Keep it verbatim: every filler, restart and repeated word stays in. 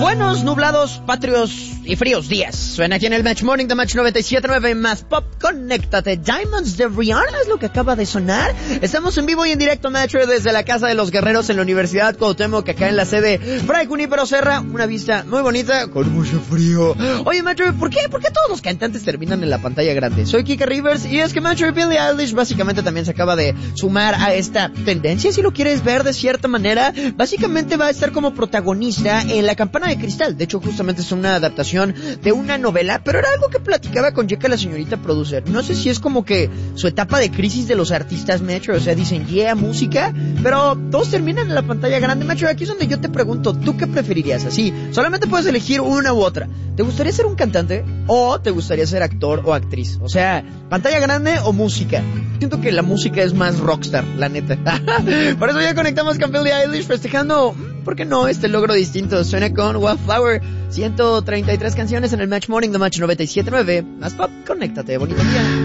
Buenos, nublados, patrios y fríos días. Suena aquí en el Match Morning de Match noventa y siete punto nueve más Pop. Conéctate. Diamonds de Rihanna es lo que acaba de sonar. Estamos en vivo y en directo, Metro, desde la Casa de los Guerreros en la Universidad Cuauhtémoc, acá en la sede Fray Junípero Serra. Una vista muy bonita, con mucho frío. Oye, Metro, ¿por qué? ¿Por qué todos los cantantes terminan en la pantalla grande? Soy Kika Rivers y es que Metro, Billie Eilish básicamente también se acaba de sumar a esta tendencia, si lo quieres ver de cierta manera. Básicamente va a estar como protagonista en La Campana de Cristal. De hecho, justamente es una adaptación de una novela, pero era algo que platicaba con Yeka, la señorita producer. No sé si es como que su etapa de crisis de los artistas, Metro, o sea, dicen, yeah, música, pero todos terminan en la pantalla grande, Metro. Aquí es donde yo te pregunto, ¿tú qué preferirías? Así, solamente puedes elegir una u otra. ¿Te gustaría ser un cantante o te gustaría ser actor o actriz? O sea, pantalla grande o música. Siento que la música es más rockstar, la neta. Por eso ya conectamos con Billie Eilish festejando, ¿por qué no?, este logro distinto. Suena con Wildflower. ciento treinta y tres canciones en el Match Morning de Match noventa y siete punto nueve. Más Pop, conéctate, bonito día.